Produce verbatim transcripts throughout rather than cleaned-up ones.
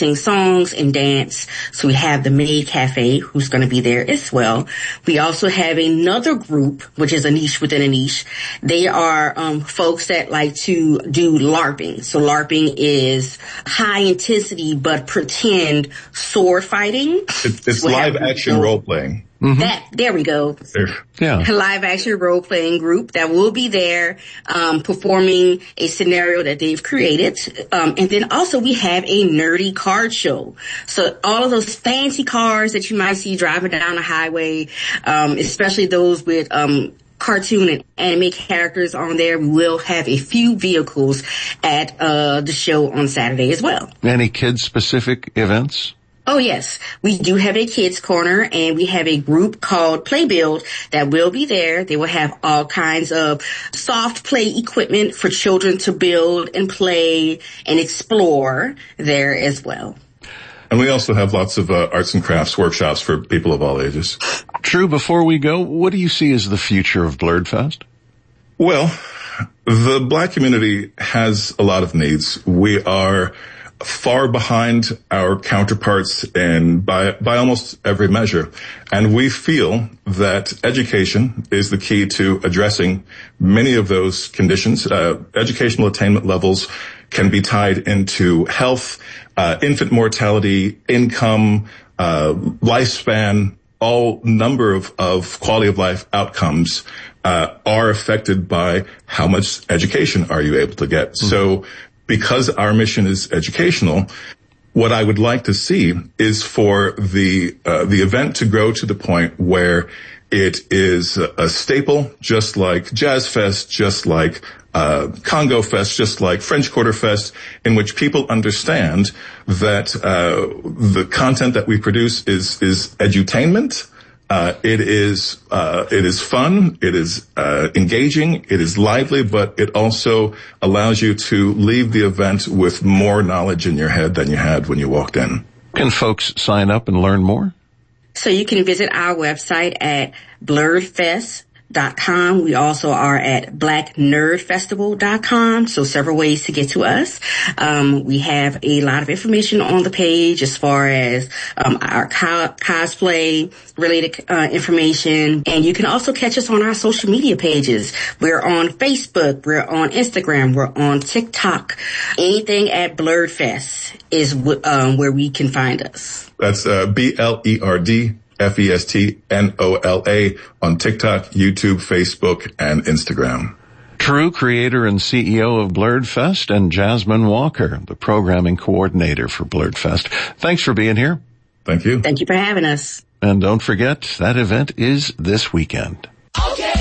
sing songs and dance. So we have the Maid Cafe, who's going to be there as well. We also have another group, which is a niche within a niche. They are um, folks that like to do LARPing. So LARPing is high intensity but pretend sword fighting. It's, it's we'll live action role playing. Mm-hmm. That, there we go. There. Yeah. A live action role playing group that will be there, um, performing a scenario that they've created. Um, and then also we have a nerdy card show. So all of those fancy cars that you might see driving down the highway, um, especially those with, um, cartoon and anime characters on there. We will have a few vehicles at, uh, the show on Saturday as well. Any kid-specific events? Oh, yes. We do have a kids corner, and we have a group called Play Build that will be there. They will have all kinds of soft play equipment for children to build and play and explore there as well. And we also have lots of uh, arts and crafts workshops for people of all ages. True, before we go, what do you see as the future of Blurredfest? Well, the Black community has a lot of needs. We are far behind our counterparts in by by almost every measure, and we feel that education is the key to addressing many of those conditions. Uh, educational attainment levels can be tied into health, uh, infant mortality, income, uh, lifespan. All number of of quality of life outcomes uh, are affected by how much education are you able to get. Mm-hmm. So, because our mission is educational, what I would like to see is for the uh, the event to grow to the point where it is a staple, just like Jazz Fest, just like uh Congo Fest, just like French Quarter Fest, in which people understand that uh the content that we produce is is edutainment. Uh, it is, uh, it is fun, it is, uh, engaging, it is lively, but it also allows you to leave the event with more knowledge in your head than you had when you walked in. Can folks sign up and learn more? So you can visit our website at blurredfest dot com. We also are at black nerd festival dot com. So several ways to get to us. Um, we have a lot of information on the page as far as um, our co- cosplay related uh, information. And you can also catch us on our social media pages. We're on Facebook. We're on Instagram. We're on TikTok. Anything at Blurredfest is w- um, where we can find us. That's uh, B L E R D F E S T N O L A on TikTok, YouTube, Facebook, and Instagram. True, creator and C E O of Blurredfest, and Jasmine Walker, the programming coordinator for Blurredfest. Thanks for being here. Thank you. Thank you for having us. And don't forget, that event is this weekend. Okay,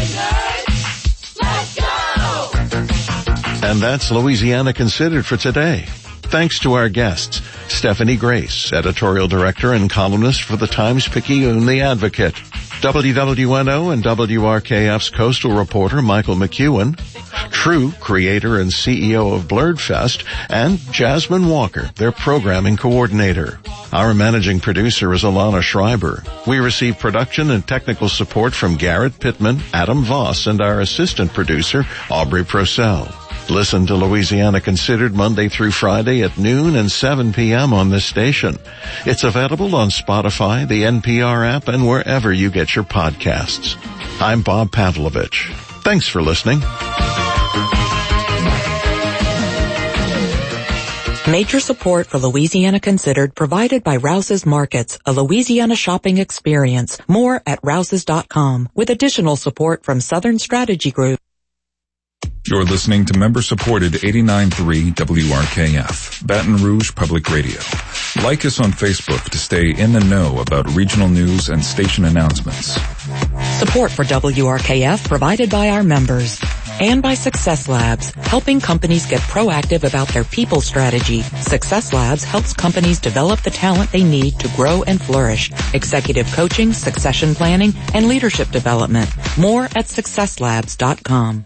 nerds, let's go! And that's Louisiana Considered for today. Thanks to our guests, Stephanie Grace, editorial director and columnist for the Times-Picayune The Advocate, W W N O and W R K F's coastal reporter Michael McEwen, True, creator and C E O of Blurredfest, and Jasmine Walker, their programming coordinator. Our managing producer is Alana Schreiber. We receive production and technical support from Garrett Pittman, Adam Voss, and our assistant producer, Aubrey Procell. Listen to Louisiana Considered Monday through Friday at noon and seven p.m. on this station. It's available on Spotify, the N P R app, and wherever you get your podcasts. I'm Bob Pavlovich. Thanks for listening. Major support for Louisiana Considered provided by Rouse's Markets, a Louisiana shopping experience. More at rouses dot com, with additional support from Southern Strategy Group. You're listening to member-supported eighty-nine point three W R K F, Baton Rouge Public Radio. Like us on Facebook to stay in the know about regional news and station announcements. Support for W R K F provided by our members. And by Success Labs, helping companies get proactive about their people strategy. Success Labs helps companies develop the talent they need to grow and flourish. Executive coaching, succession planning, and leadership development. More at success labs dot com.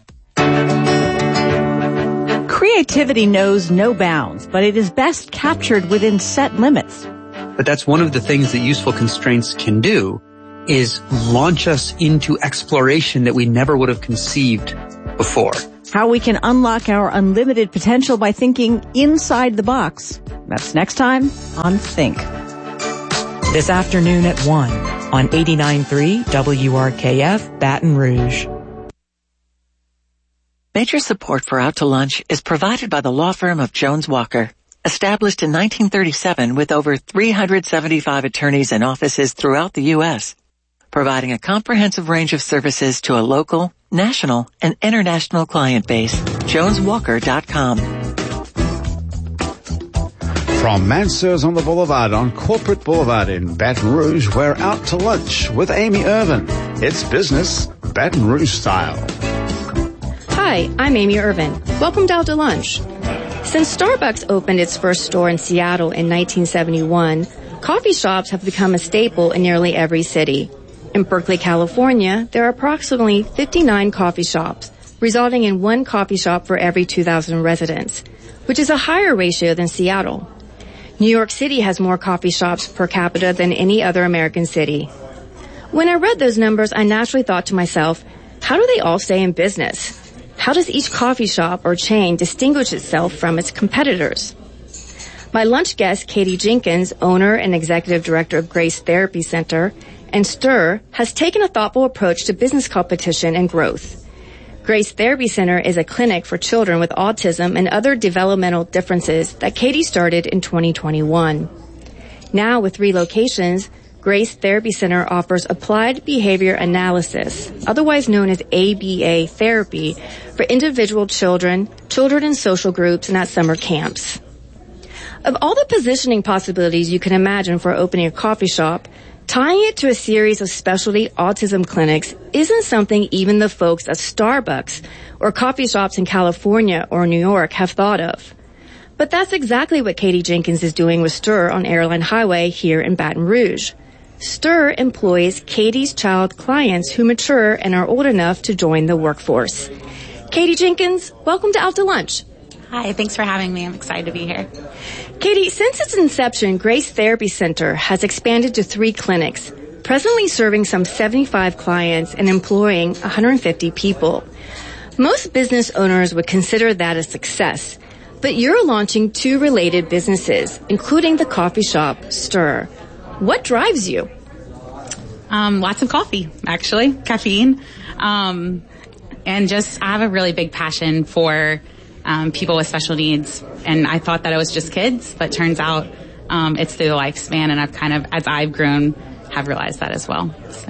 Creativity knows no bounds, but it is best captured within set limits. But that's one of the things that useful constraints can do, is launch us into exploration that we never would have conceived before. How we can unlock our unlimited potential by thinking inside the box. That's next time on Think. This afternoon at one on eighty-nine point three W R K F Baton Rouge. Major support for Out to Lunch is provided by the law firm of Jones Walker. Established in nineteen thirty-seven with over three hundred seventy-five attorneys and offices throughout the U S, providing a comprehensive range of services to a local, national, and international client base. jones walker dot com. From Mansur's on the Boulevard on Corporate Boulevard in Baton Rouge, we're Out to Lunch with Amy Irvin. It's business, Baton Rouge style. Hi, I'm Amy Irvin. Welcome to Out to Lunch. Since Starbucks opened its first store in Seattle in nineteen seventy-one, coffee shops have become a staple in nearly every city. In Berkeley, California, there are approximately fifty-nine coffee shops, resulting in one coffee shop for every two thousand residents, which is a higher ratio than Seattle. New York City has more coffee shops per capita than any other American city. When I read those numbers, I naturally thought to myself, how do they all stay in business? How does each coffee shop or chain distinguish itself from its competitors? My lunch guest, Katie Jenkins, owner and executive director of Grace Therapy Center, and STIR, has taken a thoughtful approach to business competition and growth. Grace Therapy Center is a clinic for children with autism and other developmental differences that Katie started in twenty twenty-one. Now, with three locations, Grace Therapy Center offers applied behavior analysis, otherwise known as A B A therapy, for individual children, children in social groups, and at summer camps. Of all the positioning possibilities you can imagine for opening a coffee shop, tying it to a series of specialty autism clinics isn't something even the folks at Starbucks or coffee shops in California or New York have thought of. But that's exactly what Katie Jenkins is doing with STIR on Airline Highway here in Baton Rouge. STIR employs Katie's child clients who mature and are old enough to join the workforce. Katie Jenkins, welcome to Out to Lunch. Hi, thanks for having me. I'm excited to be here. Katie, since its inception, Grace Therapy Center has expanded to three clinics, presently serving some seventy-five clients and employing one hundred fifty people. Most business owners would consider that a success, but you're launching two related businesses, including the coffee shop, STIR. What drives you? Um, lots of coffee, actually, caffeine. Um, and just, I have a really big passion for Um, people with special needs, and I thought that it was just kids, but turns out um, it's through the lifespan, and I've kind of, as I've grown, have realized that as well. So.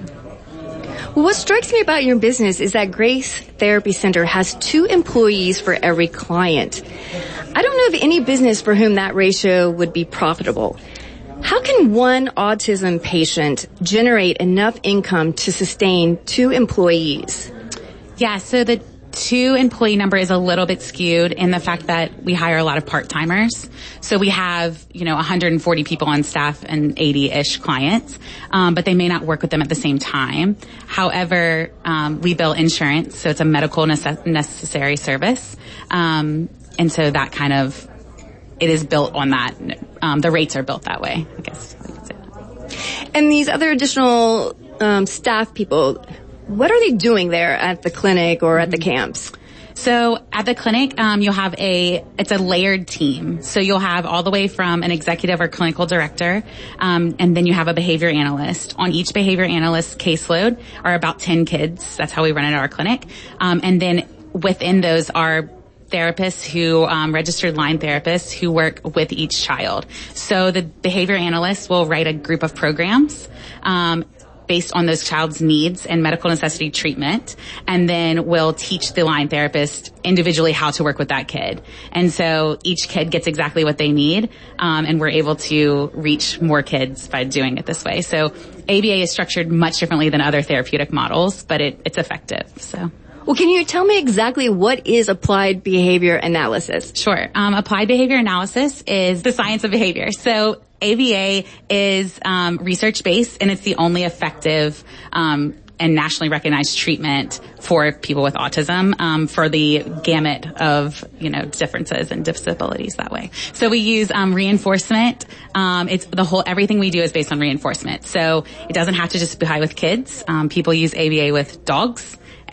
Well, what strikes me about your business is that Grace Therapy Center has two employees for every client. I don't know of any business for whom that ratio would be profitable. How can one autism patient generate enough income to sustain two employees? Yeah, so the two employee number is a little bit skewed in the fact that we hire a lot of part-timers. So we have, you know, one hundred forty people on staff and eighty-ish clients, um, but they may not work with them at the same time. However, um, we bill insurance, so it's a medical necess- necessary service. Um, and so that kind of, it is built on that. Um, the rates are built that way, I guess. I could say that. And these other additional um, staff people, what are they doing there at the clinic or at the camps? So at the clinic, um, you'll have a, it's a layered team. So you'll have all the way from an executive or clinical director, um, and then you have a behavior analyst. On each behavior analyst caseload are about ten kids. That's how we run it at our clinic. Um, and then within those are therapists who, um, registered line therapists who work with each child. So the behavior analyst will write a group of programs, um, based on those child's needs and medical necessity treatment, and then we'll teach the line therapist individually how to work with that kid. And so each kid gets exactly what they need, um, and we're able to reach more kids by doing it this way. So A B A is structured much differently than other therapeutic models, but it, it's effective. So. Well, can you tell me exactly what is applied behavior analysis? Sure. Um, applied behavior analysis is the science of behavior. So A B A is um, research-based, and it's the only effective um, and nationally recognized treatment for people with autism, um, for the gamut of, you know, differences and disabilities that way. So we use um, reinforcement. Um, it's the whole, everything we do is based on reinforcement. So it doesn't have to just be high with kids. Um, people use A B A with dogs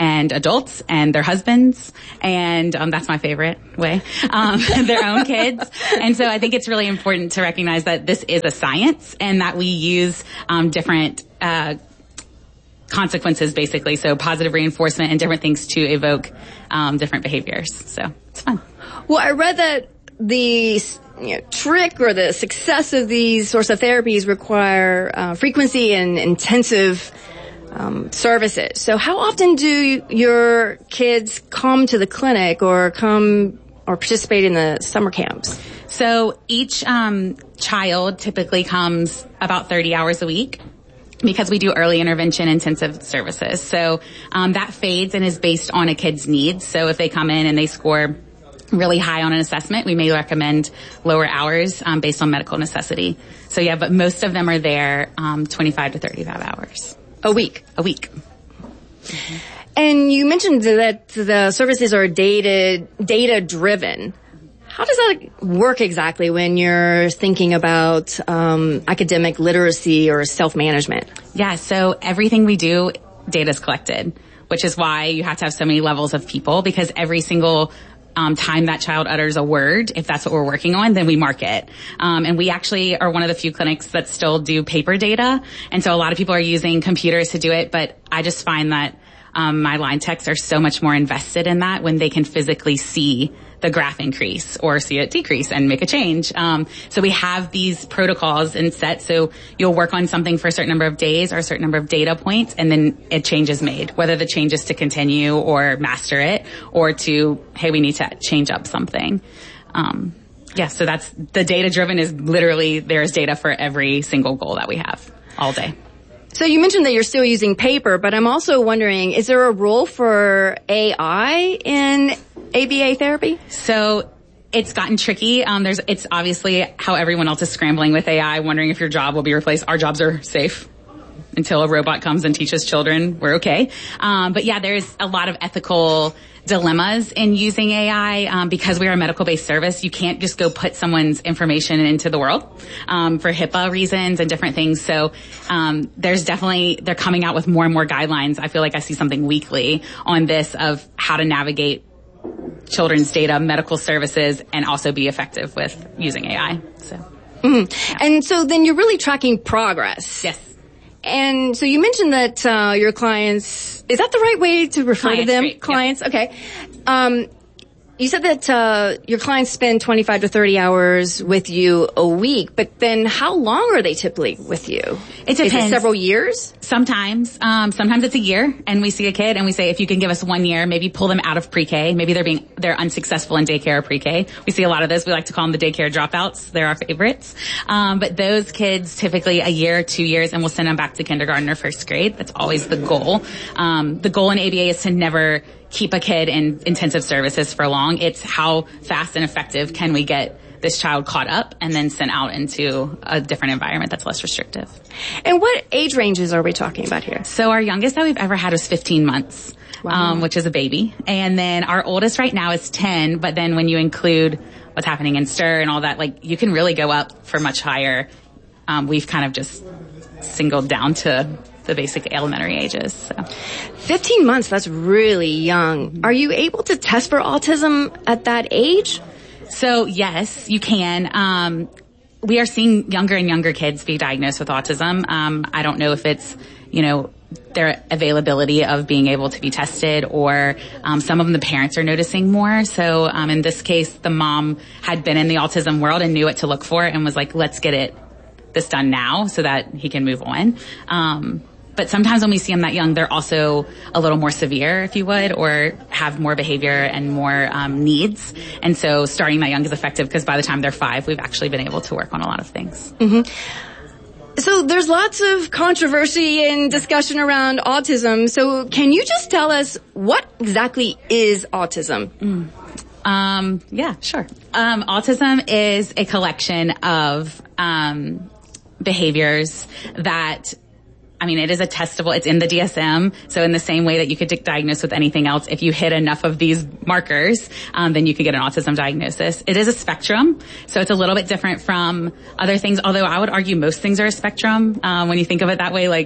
and adults and their husbands. And um, that's my favorite way, um, their own kids. And so I think it's really important to recognize that this is a science and that we use um, different uh consequences, basically. So positive reinforcement and different things to evoke um, different behaviors. So it's fun. Well, I read that the you know, trick or the success of these sorts of therapies require uh, frequency and intensive um, services. So how often do your kids come to the clinic or come or participate in the summer camps? So each um, child typically comes about thirty hours a week, because we do early intervention intensive services. So um, that fades and is based on a kid's needs. So if they come in and they score really high on an assessment, we may recommend lower hours um, based on medical necessity. So yeah, but most of them are there um, twenty-five to thirty-five hours. A week? A week. Mm-hmm. And you mentioned that the services are data, data-driven. How does that work exactly when you're thinking about um, academic literacy or self-management? Yeah, so everything we do, data is collected, which is why you have to have so many levels of people, because every single um, time that child utters a word, if that's what we're working on, then we mark it. Um, and we actually are one of the few clinics that still do paper data. And so a lot of people are using computers to do it, but I just find that um, my line techs are so much more invested in that when they can physically see the graph increase or see it decrease and make a change. Um, so we have these protocols and set. So you'll work on something for a certain number of days or a certain number of data points, and then a change is made, whether the change is to continue or master it or to, hey, we need to change up something. Um, yeah, so that's the data driven is literally there's data for every single goal that we have all day. So you mentioned that you're still using paper, but I'm also wondering, is there a role for A I in A B A therapy? So it's gotten tricky. Um, there's, it's obviously how everyone else is scrambling with A I, wondering if your job will be replaced. Our jobs are safe until a robot comes and teaches children. We're okay. Um, but yeah, there's a lot of ethical dilemmas in using A I um, because we are a medical-based service. You can't just go put someone's information into the world um, for HIPAA reasons and different things. So um, there's definitely, they're coming out with more and more guidelines. I feel like I see something weekly on this of how to navigate children's data, medical services, and also be effective with using A I. So, mm-hmm. yeah. And so then you're really tracking progress. Yes. And so you mentioned that uh, your clients, is that the right way to refer clients, to them? Great. Clients, yeah. Okay. Um, you said that uh, your clients spend twenty-five to thirty hours with you a week, but then how long are they typically with you? It depends. Is it several years? Sometimes. Um, sometimes it's a year, and we see a kid and we say, if you can give us one year, maybe pull them out of pre-K. Maybe they're being, they're unsuccessful in daycare or pre-K. We see a lot of this. We like to call them the daycare dropouts. They're our favorites. Um, but those kids typically a year, two years, and we'll send them back to kindergarten or first grade. That's always the goal. Um, the goal in A B A is to never keep a kid in intensive services for long. It's how fast and effective can we get this child caught up and then sent out into a different environment that's less restrictive. And what age ranges are we talking about here? So our youngest that we've ever had was fifteen months, wow. um, which is a baby. And then our oldest right now is ten, but then when you include what's happening in STIR and all that, like you can really go up for much higher. Um, we've kind of just singled down to the basic elementary ages. So. fifteen months, that's really young. Are you able to test for autism at that age? So yes, you can. Um, we are seeing younger and younger kids be diagnosed with autism. Um, I don't know if it's, you know, their availability of being able to be tested or um, some of them the parents are noticing more. So um, in this case, the mom had been in the autism world and knew what to look for and was like, let's get it this done now so that he can move on. Um, But sometimes when we see them that young, they're also a little more severe, if you would, or have more behavior and more um, needs. And so starting that young is effective because by the time they're five, we've actually been able to work on a lot of things. Mm-hmm. So there's lots of controversy and discussion around autism. So can you just tell us what exactly is autism? Mm. Um, yeah, sure. Um, autism is a collection of um, behaviors that I mean, it is a testable, it's in the D S M. So in the same way that you could diagnose with anything else, if you hit enough of these markers, um, then you could get an autism diagnosis. It is a spectrum. So it's a little bit different from other things, although I would argue most things are a spectrum. Um, when you think of it that way, like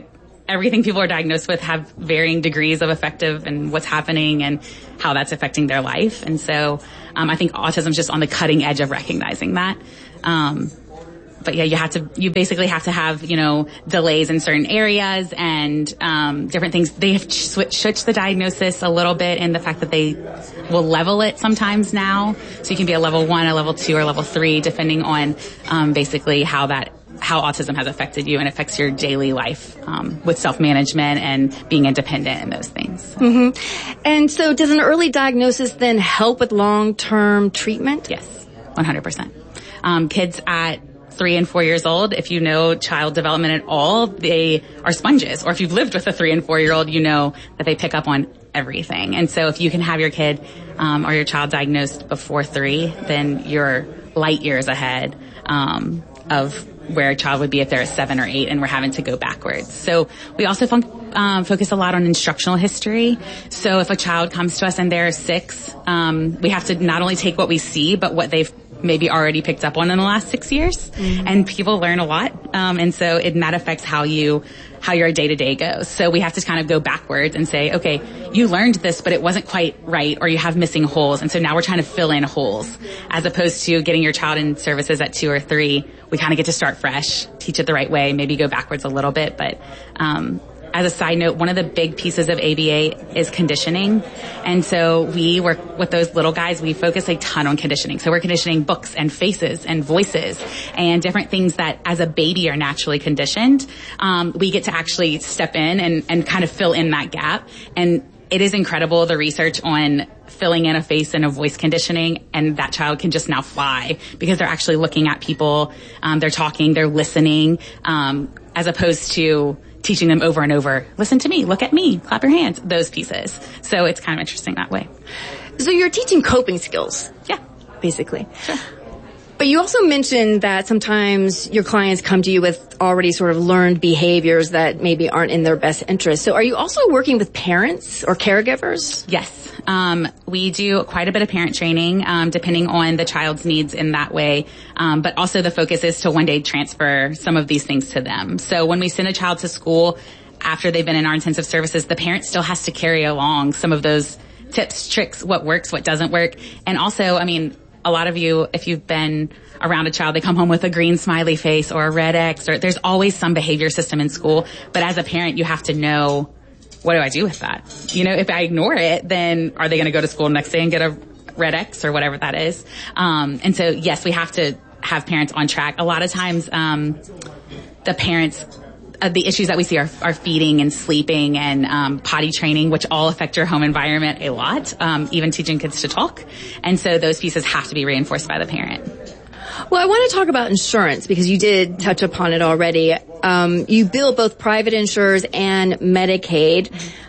everything people are diagnosed with have varying degrees of effective and what's happening and how that's affecting their life. And so, um, I think autism is just on the cutting edge of recognizing that. Um, But yeah, you have to, you basically have to have, you know, delays in certain areas and, um, different things. They have switched, switched the diagnosis a little bit in the fact that they will level it sometimes now. So you can be a level one, a level two, or level three, depending on, um, basically how that, how autism has affected you and affects your daily life, um, with self-management and being independent and those things. Mm-hmm. And so does an early diagnosis then help with long-term treatment? Yes, one hundred percent. Um, kids at three and four years old, if you know child development at all, they are sponges. Or if you've lived with a three and four year old, you know that they pick up on everything. And so if you can have your kid, um, or your child diagnosed before three, then you're light years ahead, um, of where a child would be if they're a seven or eight and we're having to go backwards. So we also fun- um, focus a lot on instructional history. So if a child comes to us and they're six, um, we have to not only take what we see, but what they've maybe already picked up on in the last six years. Mm-hmm. And people learn a lot. Um, and so it, and that affects how you, how your day to day goes. So we have to kind of go backwards and say, okay, you learned this, but it wasn't quite right, or you have missing holes. And so now we're trying to fill in holes, as opposed to getting your child in services at two or three. We kind of get to start fresh, teach it the right way, maybe go backwards a little bit. But, um, as a side note, one of the big pieces of A B A is conditioning. And so we work with those little guys. We focus a ton on conditioning. So we're conditioning books and faces and voices and different things that as a baby are naturally conditioned. Um, we get to actually step in and, and kind of fill in that gap. And it is incredible, the research on filling in a face and a voice conditioning, and that child can just now fly because they're actually looking at people. Um, they're talking, they're listening, um, as opposed to teaching them over and over, listen to me, look at me, clap your hands, those pieces. So it's kind of interesting that way. So you're teaching coping skills. Yeah. Basically. Sure. But you also mentioned that sometimes your clients come to you with already sort of learned behaviors that maybe aren't in their best interest. So are you also working with parents or caregivers? Yes. Um, we do quite a bit of parent training, um, depending on the child's needs in that way. Um, but also the focus is to one day transfer some of these things to them. So when we send a child to school after they've been in our intensive services, the parent still has to carry along some of those tips, tricks, what works, what doesn't work. And also, I mean, a lot of you, if you've been around a child, they come home with a green smiley face or a red X, or there's always some behavior system in school. But as a parent, you have to know, what do I do with that? You know, if I ignore it, then are they going to go to school next day and get a red X or whatever that is? Um, and so, yes, we have to have parents on track. A lot of times, um, the parents, uh, the issues that we see are, are feeding and sleeping and um, potty training, which all affect your home environment a lot, um, even teaching kids to talk. And so those pieces have to be reinforced by the parent. Well, I want to talk about insurance because you did touch upon it already. Um, you bill both private insurers and Medicaid.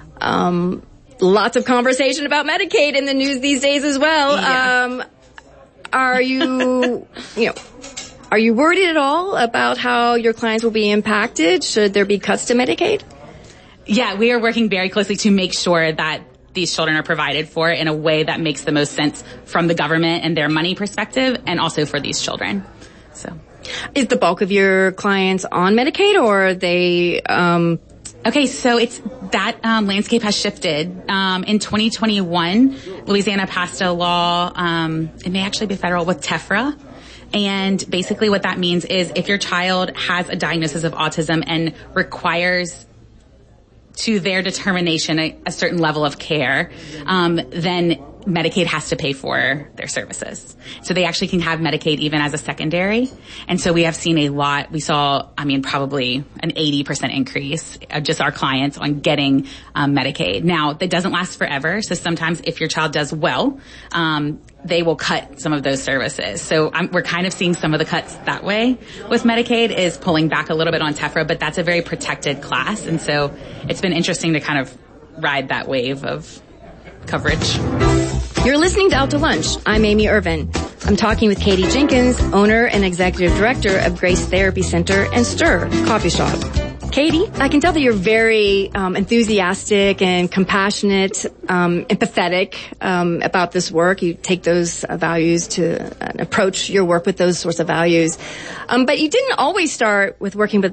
Um, lots of conversation about Medicaid in the news these days as well. Yeah. Um, are you, you know, are you worried at all about how your clients will be impacted? Should there be cuts to Medicaid? Yeah, we are working very closely to make sure that these children are provided for in a way that makes the most sense from the government and their money perspective, and also for these children. So, is the bulk of your clients on Medicaid, or are they? Um... Okay, so it's that um, landscape has shifted. Um, in twenty twenty-one, Louisiana passed a law. Um, it may actually be federal with TEFRA. And basically what that means is if your child has a diagnosis of autism and requires to their determination a, a certain level of care, um, then Medicaid has to pay for their services. So they actually can have Medicaid even as a secondary. And so we have seen a lot. We saw, I mean, probably an eighty percent increase of just our clients on getting um, Medicaid. Now, that doesn't last forever. So sometimes if your child does well, um, they will cut some of those services. So I'm, we're kind of seeing some of the cuts that way with Medicaid, is pulling back a little bit on TEFRA, but that's a very protected class. And so it's been interesting to kind of ride that wave of coverage. You're listening to Out to Lunch. I'm Amy Irvin. I'm talking with Katie Jenkins, owner and executive director of Grace Therapy Center and Stir Coffee Shop. Katie, I can tell that you're very um, enthusiastic and compassionate, um, empathetic um, about this work. You take those uh, values to uh, approach your work with those sorts of values. Um, but you didn't always start with working with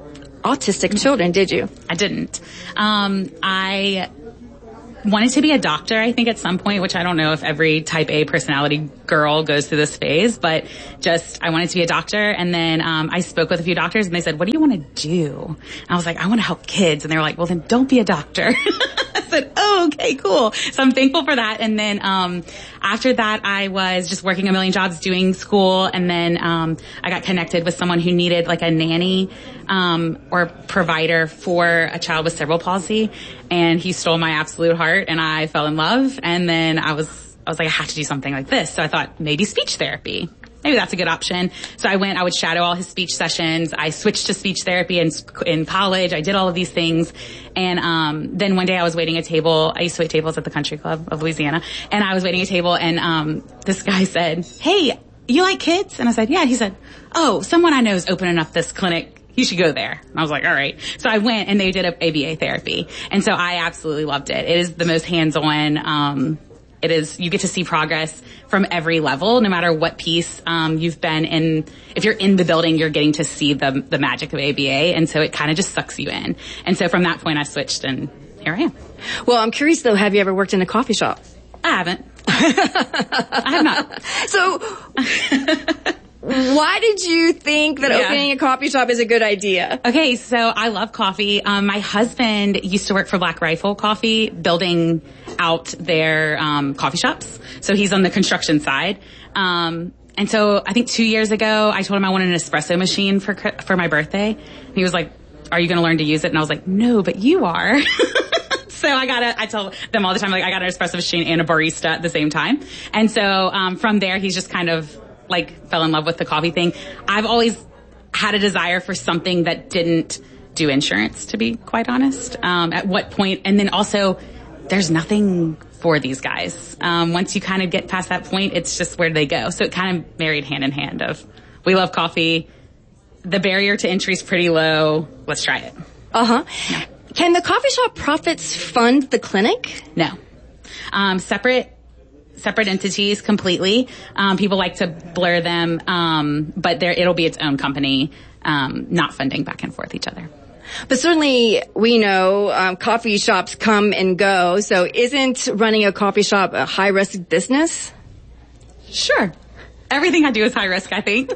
autistic children, did you? I didn't. Um, I wanted to be a doctor, I think, at some point, which I don't know if every type A personality girl goes through this phase, but just, I wanted to be a doctor. And then, um, I spoke with a few doctors and they said, what do you want to do? And I was like, I want to help kids. And they were like, well, then don't be a doctor. I said, oh, okay, cool. So I'm thankful for that. And then, um, after that, I was just working a million jobs doing school. And then, um, I got connected with someone who needed like a nanny, um, or provider for a child with cerebral palsy. And he stole my absolute heart and I fell in love. And then I was, I was like, I have to do something like this. So I thought maybe speech therapy. Maybe that's a good option. So I went, I would shadow all his speech sessions. I switched to speech therapy in, in college. I did all of these things. And, um, then one day I was waiting a table. I used to wait tables at the Country Club of Louisiana. And I was waiting a table and, um, this guy said, hey, you like kids? And I said, yeah. He said, oh, someone I know is opening up this clinic. You should go there. And I was like, all right. So I went and they did a A B A therapy. And so I absolutely loved it. It is the most hands-on, um, it is, you get to see progress from every level, no matter what piece, um, you've been in. If you're in the building, you're getting to see the, the magic of A B A. And so it kind of just sucks you in. And so from that point, I switched and here I am. Well, I'm curious though, have you ever worked in a coffee shop? I haven't. I have not. So, why did you think that Yeah. opening a coffee shop is a good idea? Okay, so I love coffee. Um, my husband used to work for Black Rifle Coffee, building out their um, coffee shops. So he's on the construction side. Um, and so I think two years ago, I told him I wanted an espresso machine for for my birthday. And he was like, "Are you going to learn to use it?" And I was like, "No, but you are." So I got a, I tell them all the time, like, I got an espresso machine and a barista at the same time. And so um, from there, he's just kind of like fell in love with the coffee thing. I've always had a desire for something that didn't do insurance, to be quite honest. Um, at what point, and then also, there's nothing for these guys. Um, once you kind of get past that point, it's just where they go. So it kind of married hand in hand of, we love coffee. The barrier to entry is pretty low. Let's try it. Uh-huh. Yeah. Can the coffee shop profits fund the clinic? No. Um, separate, separate entities completely. Um, people like to blur them, um, but there, it'll be its own company, um, not funding back and forth each other. But certainly we know um, coffee shops come and go. So isn't running a coffee shop a high-risk business? Sure. Everything I do is high risk, I think.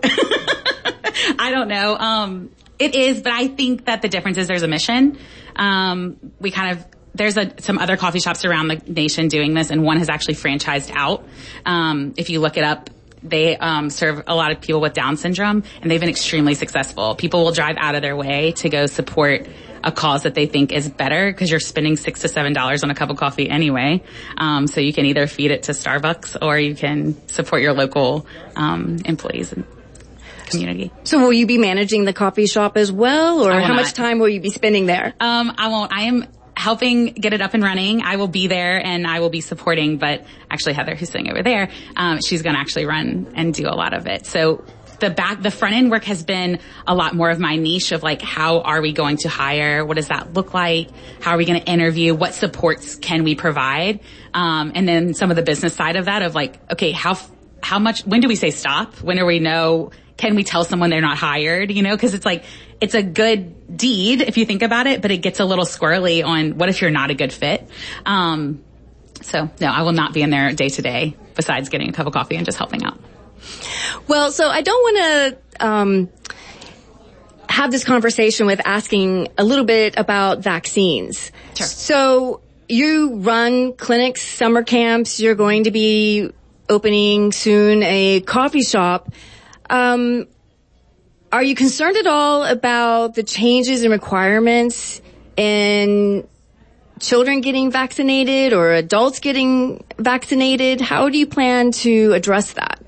I don't know. Um, it is, but I think that the difference is there's a mission. Um, we kind of, there's a, some other coffee shops around the nation doing this, and one has actually franchised out. Um, if you look it up, they um, serve a lot of people with Down syndrome, and they've been extremely successful. People will drive out of their way to go support a cause that they think is better, because you're spending six to seven dollars on a cup of coffee anyway. Um, so you can either feed it to Starbucks or you can support your local um, employees and community. So will you be managing the coffee shop as well, or how not. much time will you be spending there? Um, I won't. I am helping get it up and running. I will be there and I will be supporting, but actually Heather, who's sitting over there, um, she's going to actually run and do a lot of it. So the back, the front end work has been a lot more of my niche of like, how are we going to hire? What does that look like? How are we going to interview? What supports can we provide? Um, and then some of the business side of that of like, okay, how, how much, when do we say stop? When do we know, can we tell someone they're not hired? You know, cause it's like, it's a good deed if you think about it, but it gets a little squirrely on what if you're not a good fit? Um, so no, I will not be in there day to day besides getting a cup of coffee and just helping out. Well, so I don't want to um, have this conversation with asking a little bit about vaccines. Sure. So you run clinics, summer camps. You're going to be opening soon a coffee shop. Um, are you concerned at all about the changes and requirements in children getting vaccinated or adults getting vaccinated? How do you plan to address that?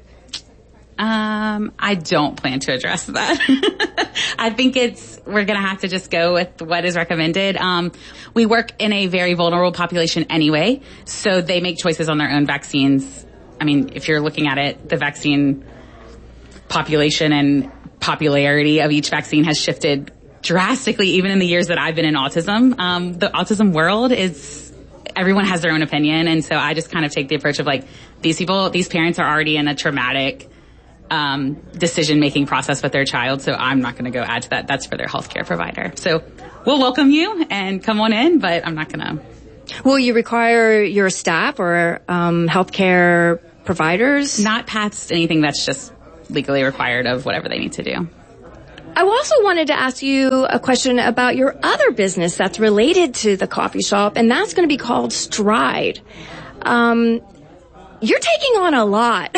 Um, I don't plan to address that. I think it's, we're going to have to just go with what is recommended. Um, we work in a very vulnerable population anyway, so they make choices on their own vaccines. I mean, if you're looking at it, the vaccine population and popularity of each vaccine has shifted drastically, even in the years that I've been in autism. Um, the autism world is, everyone has their own opinion. And so I just kind of take the approach of like, these people, these parents are already in a traumatic um, decision-making process with their child. So I'm not going to go add to that. That's for their healthcare provider. So we'll welcome you and come on in, but I'm not going to. Will you require your staff or um, healthcare providers? Not past anything that's just legally required of whatever they need to do. I also wanted to ask you a question about your other business that's related to the coffee shop, and that's going to be called Stride. Um, you're taking on a lot.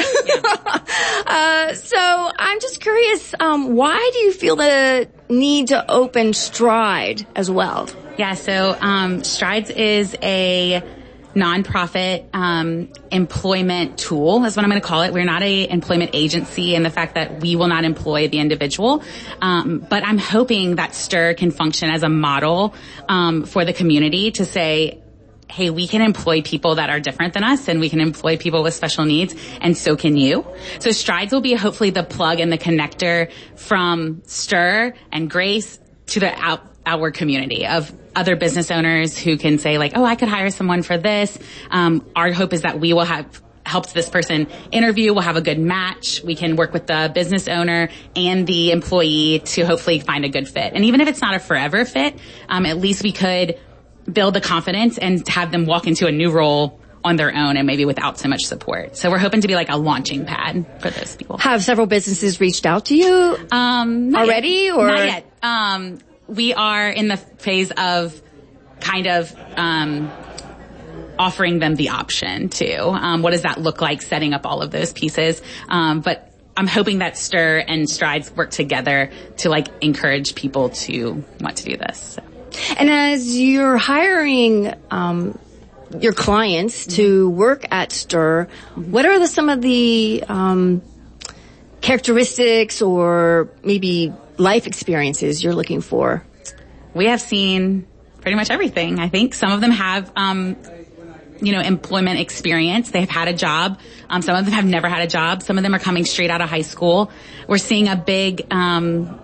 uh, so I'm just curious, um, why do you feel the need to open Stride as well? Yeah, so um, Strides is a nonprofit um, employment tool is what I'm going to call it. We're not a employment agency in the fact that we will not employ the individual. Um, but I'm hoping that STIR can function as a model um, for the community to say, hey, we can employ people that are different than us and we can employ people with special needs, and so can you. So Strides will be hopefully the plug and the connector from STIR and Grace to the out our community of other business owners who can say like, oh, I could hire someone for this. Um, our hope is that we will have helped this person interview. We'll have a good match. We can work with the business owner and the employee to hopefully find a good fit. And even if it's not a forever fit, um, at least we could build the confidence and have them walk into a new role on their own and maybe without so much support. So we're hoping to be like a launching pad for those people. Have several businesses reached out to you um, already? Yet. Or Not yet. Um, we are in the phase of kind of um, offering them the option too. Um, what does that look like, setting up all of those pieces? Um, but I'm hoping that STIR and Strides work together to like encourage people to want to do this. So. And as you're hiring um, your clients mm-hmm. to work at STIR, mm-hmm. what are the, some of the um, characteristics or maybe life experiences you're looking for? We have seen pretty much everything. I think some of them have, um, you know, employment experience. They've had a job. Um, some of them have never had a job. Some of them are coming straight out of high school. We're seeing a big, um,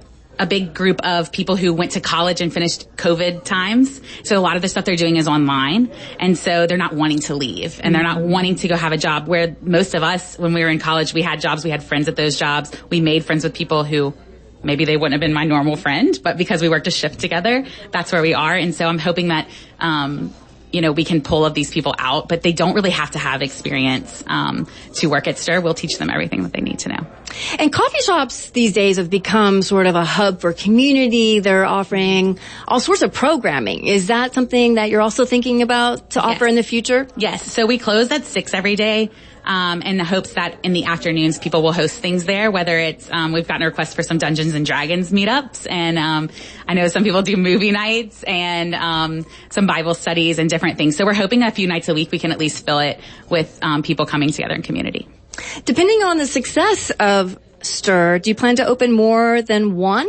a big group of people who went to college and finished COVID times. So a lot of the stuff they're doing is online. And so they're not wanting to leave and they're not wanting to go have a job, where most of us, when we were in college, we had jobs, we had friends at those jobs. We made friends with people who maybe they wouldn't have been my normal friend, but because we worked a shift together, that's where we are. And so I'm hoping that, um, you know, we can pull of these people out, but they don't really have to have experience um, to work at STIR. We'll teach them everything that they need to know. And coffee shops these days have become sort of a hub for community. They're offering all sorts of programming. Is that something that you're also thinking about to offer yes. in the future? Yes. So we close at six every day. Um, in the hopes that in the afternoons people will host things there, whether it's, um, we've gotten a request for some Dungeons and Dragons meetups, and, um, I know some people do movie nights and, um, some Bible studies and different things. So we're hoping that a few nights a week we can at least fill it with, um, people coming together in community. Depending on the success of STIR, do you plan to open more than one?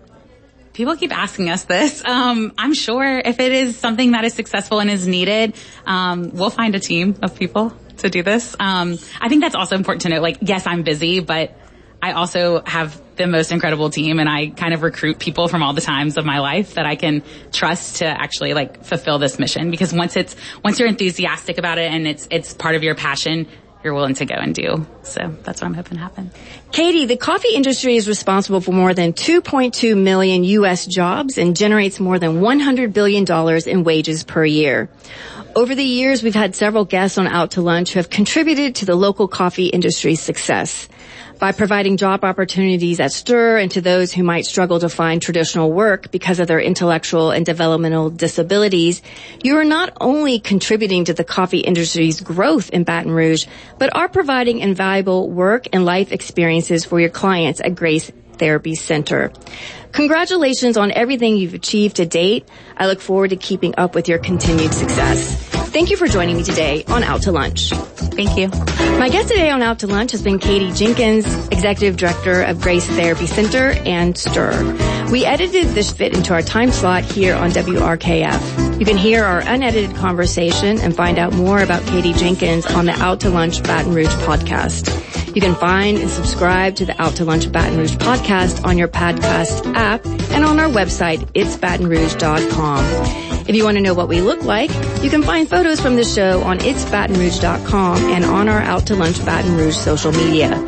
People keep asking us this. Um, I'm sure if it is something that is successful and is needed, um, we'll find a team of people to do this. Um, I think that's also important to note. Like, yes, I'm busy, but I also have the most incredible team, and I kind of recruit people from all the times of my life that I can trust to actually like fulfill this mission. Because once it's, once you're enthusiastic about it and it's, it's part of your passion, you're willing to go and do. So that's what I'm hoping to happen. Katie, the coffee industry is responsible for more than two point two million U S jobs and generates more than one hundred billion dollars in wages per year. Over the years, we've had several guests on Out to Lunch who have contributed to the local coffee industry's success. By providing job opportunities at STIR and to those who might struggle to find traditional work because of their intellectual and developmental disabilities, you are not only contributing to the coffee industry's growth in Baton Rouge, but are providing invaluable work and life experiences for your clients at Grace Therapy Center. Congratulations on everything you've achieved to date. I look forward to keeping up with your continued success. Thank you for joining me today on Out to Lunch. Thank you. My guest today on Out to Lunch has been Katie Jenkins, Executive Director of Grace Therapy Center and STIR. We edited this fit into our time slot here on W R K F. You can hear our unedited conversation and find out more about Katie Jenkins on the Out to Lunch Baton Rouge podcast. You can find and subscribe to the Out to Lunch Baton Rouge podcast on your podcast app and on our website, its baton rouge dot com. If you want to know what we look like, you can find photos from the show on its baton rouge dot com and on our Out to Lunch Baton Rouge social media.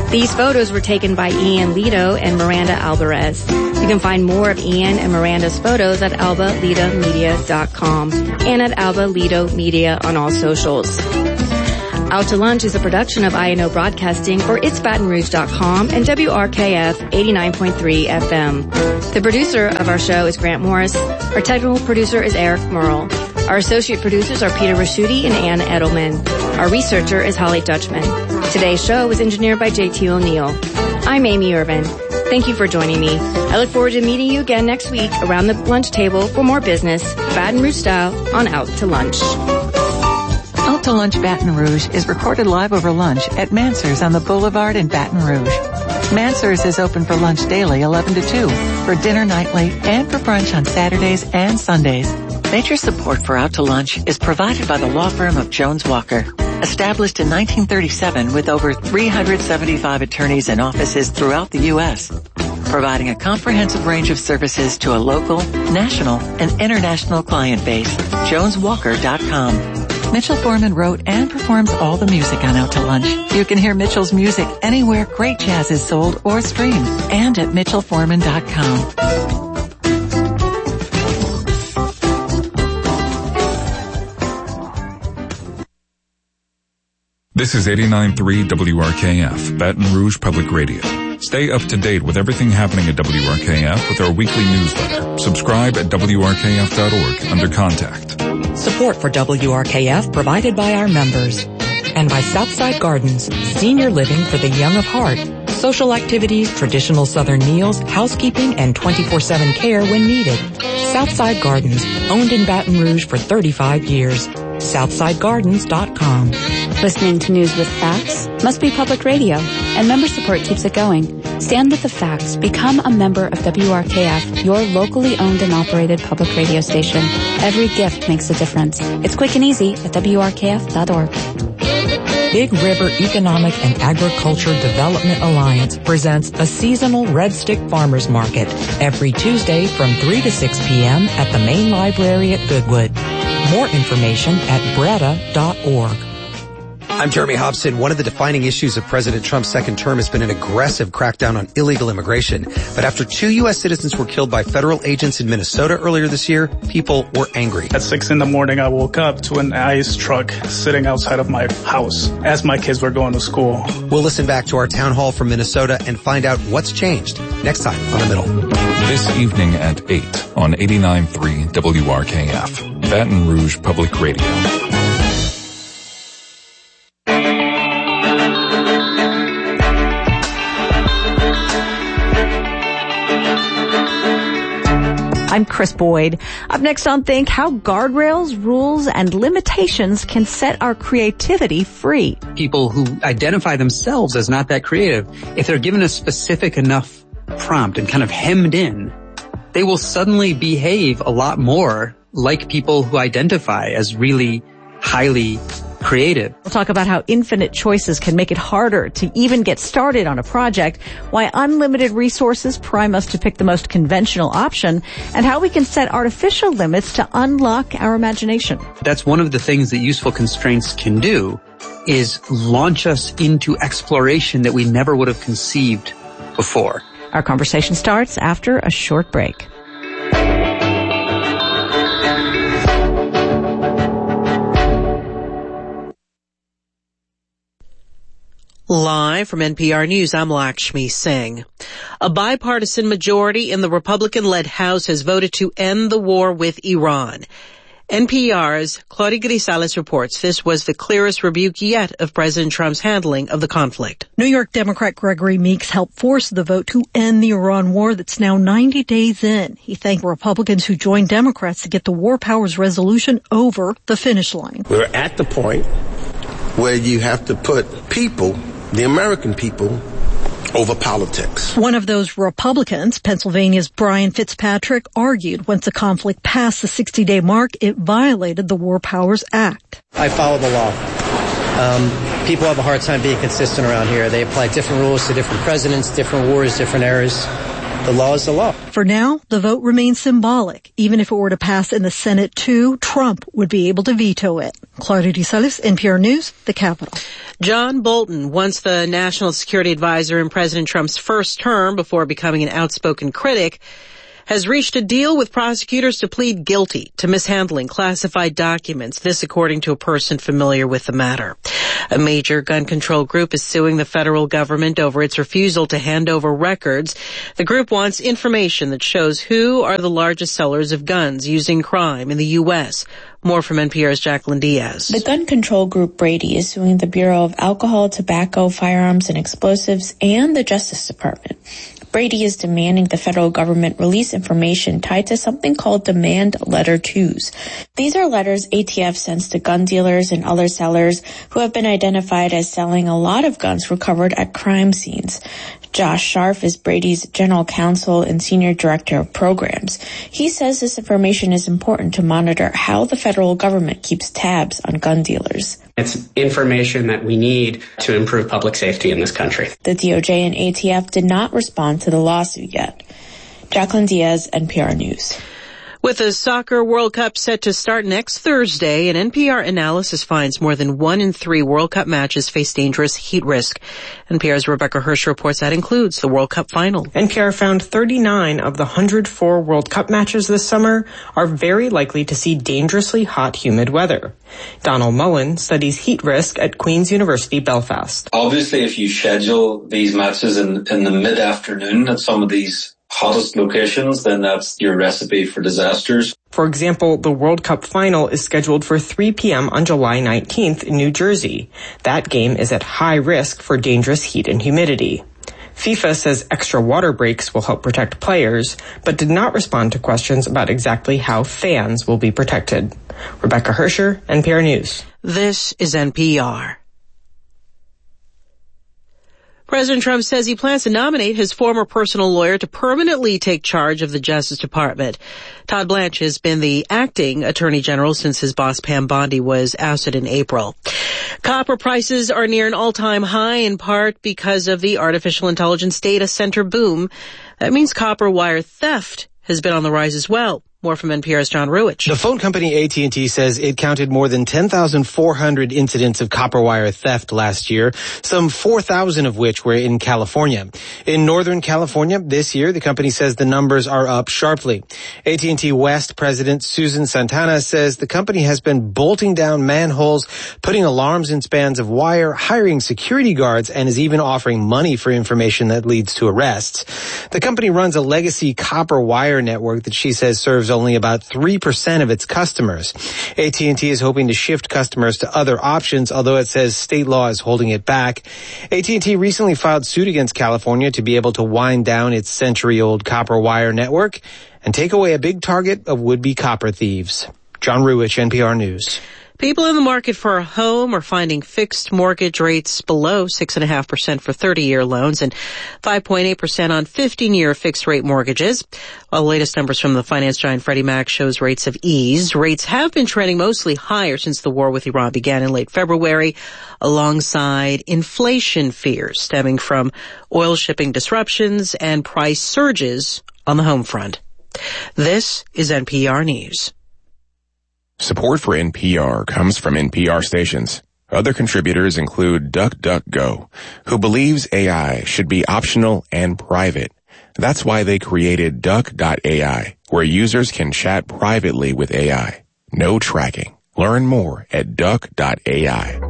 These photos were taken by Ian Lito and Miranda Alvarez. You can find more of Ian and Miranda's photos at alba lita media dot com and at Alba Lito Media on all socials. Out to Lunch is a production of I N O Broadcasting for its baton rouge dot com and W R K F eighty-nine point three F M. The producer of our show is Grant Morris. Our technical producer is Eric Merle. Our associate producers are Peter Raschuti and Ann Edelman. Our researcher is Holly Dutchman. Today's show was engineered by J T O'Neill. I'm Amy Irvin. Thank you for joining me. I look forward to meeting you again next week around the lunch table for more business, Baton Rouge style, on Out to Lunch. Out to Lunch Baton Rouge is recorded live over lunch at Mansur's on the Boulevard in Baton Rouge. Mansur's is open for lunch daily eleven to two, for dinner nightly, and for brunch on Saturdays and Sundays. Major support for Out to Lunch is provided by the law firm of Jones Walker. Established in nineteen thirty-seven with over three hundred seventy-five attorneys and offices throughout the U S, providing a comprehensive range of services to a local, national, and international client base. jones walker dot com. Mitchell Foreman wrote and performs all the music on Out to Lunch. You can hear Mitchell's music anywhere great jazz is sold or streamed, and at mitchell foreman dot com. This is eighty-nine point three W R K F, Baton Rouge Public Radio. Stay up to date with everything happening at W R K F with our weekly newsletter. Subscribe at W R K F dot org under Contact. Support for W R K F provided by our members. And by Southside Gardens, senior living for the young of heart. Social activities, traditional Southern meals, housekeeping, and twenty-four seven care when needed. Southside Gardens, owned in Baton Rouge for thirty-five years. southside gardens dot com. Listening to news with facts must be public radio, and member support keeps it going. Stand with the facts. Become a member of W R K F, your locally owned and operated public radio station. Every gift makes a difference. It's quick and easy at W R K F dot org. Big River Economic and Agriculture Development Alliance presents a seasonal Red Stick Farmers Market every Tuesday from three to six p.m. at the main library at Goodwood. More information at breda dot org. I'm Jeremy Hobson. One of the defining issues of President Trump's second term has been an aggressive crackdown on illegal immigration. But after two U S citizens were killed by federal agents in Minnesota earlier this year, people were angry. At six in the morning, I woke up to an ICE truck sitting outside of my house as my kids were going to school. We'll listen back to our town hall from Minnesota and find out what's changed next time on The Middle. This evening at eight on eighty-nine point three W R K F, Baton Rouge Public Radio. I'm Chris Boyd. Up next on Think, how guardrails, rules, and limitations can set our creativity free. People who identify themselves as not that creative, if they're given a specific enough prompt and kind of hemmed in, they will suddenly behave a lot more like people who identify as really highly creative. We'll talk about how infinite choices can make it harder to even get started on a project, why unlimited resources prime us to pick the most conventional option, and how we can set artificial limits to unlock our imagination. That's one of the things that useful constraints can do, is launch us into exploration that we never would have conceived before. Our conversation starts after a short break. Live from N P R News, I'm Lakshmi Singh. A bipartisan majority in the Republican-led House has voted to end the war with Iran. N P R's Claudia Grisales reports this was the clearest rebuke yet of President Trump's handling of the conflict. New York Democrat Gregory Meeks helped force the vote to end the Iran war that's now ninety days in. He thanked Republicans who joined Democrats to get the war powers resolution over the finish line. We're at the point where you have to put people, the American people, over politics. One of those Republicans, Pennsylvania's Brian Fitzpatrick, argued once the conflict passed the sixty-day mark, it violated the War Powers Act. I follow the law. Um, people have a hard time being consistent around here. They apply different rules to different presidents, different wars, different eras. The law is the law. For now, the vote remains symbolic. Even if it were to pass in the Senate too, Trump would be able to veto it. Claudia De Salis, N P R News, the Capitol. John Bolton, once the national security advisor in President Trump's first term before becoming an outspoken critic, has reached a deal with prosecutors to plead guilty to mishandling classified documents, this according to a person familiar with the matter. A major gun control group is suing the federal government over its refusal to hand over records. The group wants information that shows who are the largest sellers of guns using crime in the U S. More from N P R's Jacqueline Diaz. The gun control group Brady is suing the Bureau of Alcohol, Tobacco, Firearms, and Explosives and the Justice Department. Brady is demanding the federal government release information tied to something called Demand Letter twos. These are letters A T F sends to gun dealers and other sellers who have been identified as selling a lot of guns recovered at crime scenes. Josh Scharf is Brady's general counsel and senior director of programs. He says this information is important to monitor how the federal government keeps tabs on gun dealers. It's information that we need to improve public safety in this country. The D O J and A T F did not respond to the lawsuit yet. Jacqueline Diaz, N P R News. With the Soccer World Cup set to start next Thursday, an N P R analysis finds more than one in three World Cup matches face dangerous heat risk. N P R's Rebecca Hirsch reports that includes the World Cup final. N P R found thirty-nine of the one hundred four World Cup matches this summer are very likely to see dangerously hot, humid weather. Donald Mullen studies heat risk at Queen's University, Belfast. Obviously, if you schedule these matches in, in the mid-afternoon at some of these hottest locations, then that's your recipe for disasters. For example, the World Cup final is scheduled for three p.m. on July nineteenth in New Jersey. That game is at high risk for dangerous heat and humidity. FIFA says extra water breaks will help protect players, but did not respond to questions about exactly how fans will be protected. Rebecca Hersher, N P R News. This is N P R. President Trump says he plans to nominate his former personal lawyer to permanently take charge of the Justice Department. Todd Blanche has been the acting attorney general since his boss Pam Bondi was ousted in April. Copper prices are near an all-time high in part because of the artificial intelligence data center boom. That means copper wire theft has been on the rise as well. More from N P R's John Ruwitch. The phone company A T and T says it counted more than ten thousand four hundred incidents of copper wire theft last year, some four thousand of which were in California. In Northern California this year, the company says the numbers are up sharply. A T and T West President Susan Santana says the company has been bolting down manholes, putting alarms in spans of wire, hiring security guards, and is even offering money for information that leads to arrests. The company runs a legacy copper wire network that she says serves only about three percent of its customers. A T and T is hoping to shift customers to other options, although it says state law is holding it back. A T and T recently filed suit against California to be able to wind down its century-old copper wire network and take away a big target of would-be copper thieves. John Ruwitch, N P R News. People in the market for a home are finding fixed mortgage rates below six point five percent for thirty-year loans and five point eight percent on fifteen-year fixed-rate mortgages. While the latest numbers from the finance giant Freddie Mac shows rates have eased, rates have been trending mostly higher since the war with Iran began in late February, alongside inflation fears stemming from oil shipping disruptions and price surges on the home front. This is N P R News. Support for N P R comes from N P R stations. Other contributors include DuckDuckGo, who believes A I should be optional and private. That's why they created Duck dot A I, where users can chat privately with A I. No tracking. Learn more at Duck dot A I.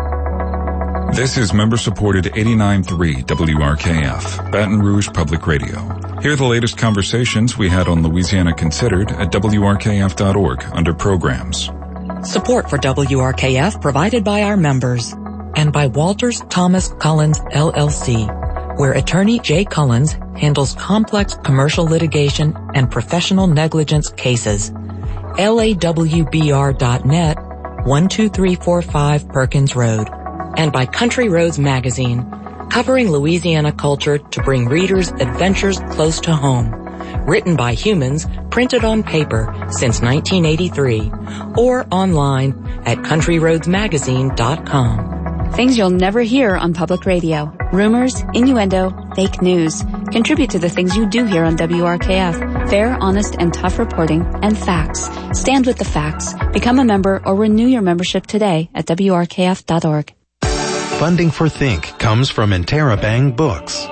This is member-supported eighty-nine point three W R K F, Baton Rouge Public Radio. Hear the latest conversations we had on Louisiana Considered at W R K F dot org under Programs. Support for W R K F provided by our members and by Walters Thomas Collins L L C, where attorney Jay Collins handles complex commercial litigation and professional negligence cases. L A W B R dot net, one two three four five Perkins Road. And by Country Roads Magazine, covering Louisiana culture to bring readers adventures close to home. Written by humans, printed on paper since nineteen eighty-three, or online at country roads magazine dot com. Things you'll never hear on public radio. Rumors, innuendo, fake news. Contribute to the things you do here on W R K F. Fair, honest, and tough reporting and facts. Stand with the facts. Become a member or renew your membership today at W R K F dot org. Funding for Think comes from Interabang Books.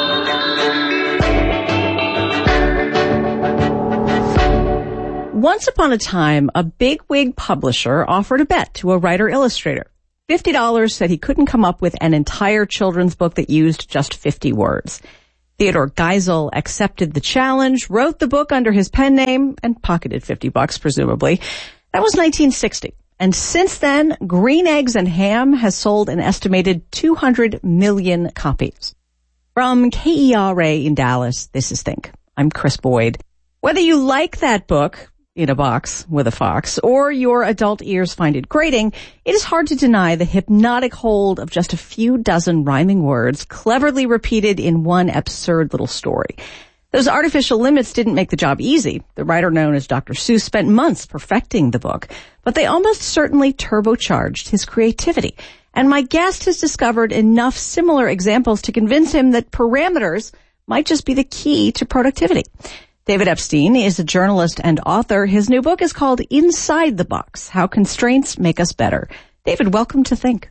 Once upon a time, a bigwig publisher offered a bet to a writer-illustrator. fifty dollars said he couldn't come up with an entire children's book that used just fifty words. Theodore Geisel accepted the challenge, wrote the book under his pen name, and pocketed fifty bucks, presumably. That was nineteen sixty. And since then, Green Eggs and Ham has sold an estimated two hundred million copies. From K E R A in Dallas, this is Think. I'm Chris Boyd. Whether you like that book, in a box with a fox, or your adult ears find it grating, it is hard to deny the hypnotic hold of just a few dozen rhyming words cleverly repeated in one absurd little story. Those artificial limits didn't make the job easy. The writer known as Doctor Seuss spent months perfecting the book, but they almost certainly turbocharged his creativity. And my guest has discovered enough similar examples to convince him that parameters might just be the key to productivity. David Epstein is a journalist and author. His new book is called Inside the Box, How Constraints Make Us Better. David, welcome to Think.